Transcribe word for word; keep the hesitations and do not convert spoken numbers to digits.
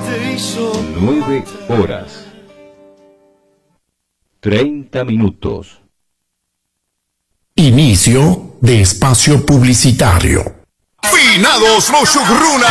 Nueve horas. Treinta minutos. Inicio de espacio publicitario. Finados los Shugruna.